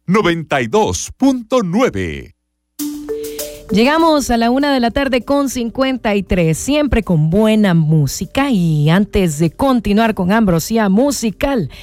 92.9. Llegamos a la 1:53, siempre con buena música. Y antes de continuar con Ambrosía Musical,